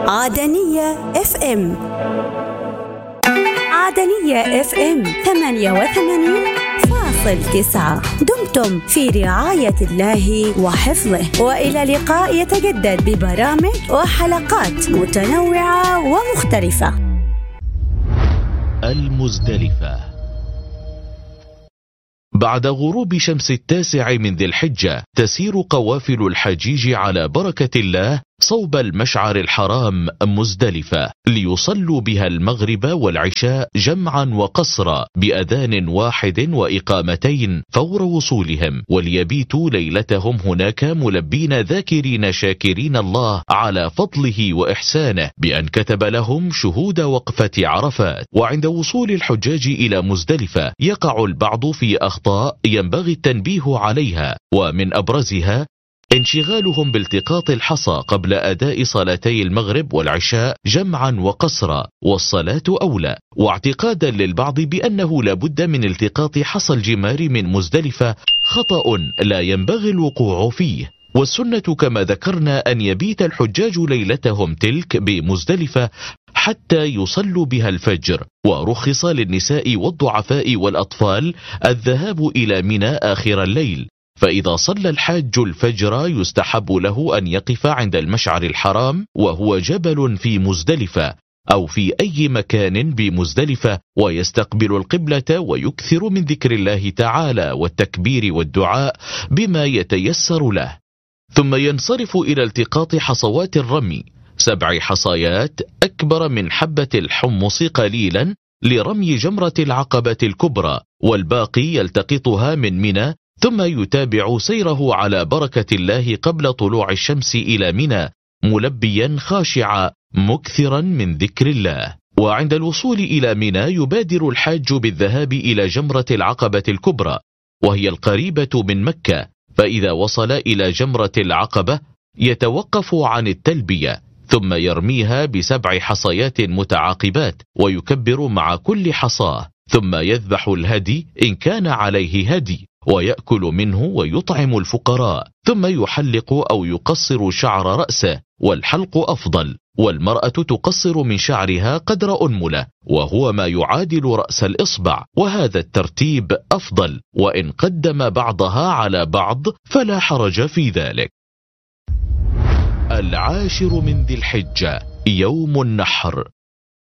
عدنية اف ام. عدنية اف ام 88.9. دمتم في رعاية الله وحفظه، وإلى لقاء يتجدد ببرامج وحلقات متنوعة ومختلفة. المزدلفة. بعد غروب شمس 9 من ذي الحجة تسير قوافل الحجيج على بركة الله صوب المشعر الحرام مزدلفة ليصلوا بها المغرب والعشاء جمعا وقصرا بأذان واحد وإقامتين فور وصولهم، وليبيتوا ليلتهم هناك ملبين ذاكرين شاكرين الله على فضله وإحسانه بأن كتب لهم شهود وقفة عرفات. وعند وصول الحجاج إلى مزدلفة يقع البعض في أخطاء ينبغي التنبيه عليها، ومن أبرزها انشغالهم بالتقاط الحصى قبل أداء صلاتي المغرب والعشاء جمعا وقصرا، والصلاة أولى، واعتقادا للبعض بأنه لا بد من التقاط حصى الجمار من مزدلفة، خطأ لا ينبغي الوقوع فيه. والسنة كما ذكرنا أن يبيت الحجاج ليلتهم تلك بمزدلفة حتى يصلوا بها الفجر، ورخص للنساء والضعفاء والأطفال الذهاب إلى منى آخر الليل. فإذا صلى الحاج الفجر يستحب له أن يقف عند المشعر الحرام وهو جبل في مزدلفة أو في أي مكان بمزدلفة، ويستقبل القبلة ويكثر من ذكر الله تعالى والتكبير والدعاء بما يتيسر له، ثم ينصرف إلى التقاط حصوات الرمي 7 حصيات أكبر من حبة الحمص قليلا لرمي جمرة العقبة الكبرى، والباقي يلتقطها من منى، ثم يتابع سيره على بركة الله قبل طلوع الشمس إلى منى ملبيا خاشعا مكثرا من ذكر الله. وعند الوصول إلى منى يبادر الحاج بالذهاب إلى جمرة العقبة الكبرى وهي القريبة من مكة، فإذا وصل إلى جمرة العقبة يتوقف عن التلبية ثم يرميها ب7 حصيات متعاقبات ويكبر مع كل حصاه، ثم يذبح الهدي إن كان عليه هدي ويأكل منه ويطعم الفقراء، ثم يحلق أو يقصر شعر رأسه، والحلق أفضل، والمرأة تقصر من شعرها قدر أنملة وهو ما يعادل رأس الإصبع، وهذا الترتيب أفضل، وإن قدم بعضها على بعض فلا حرج في ذلك. 10 من ذي الحجة يوم النحر.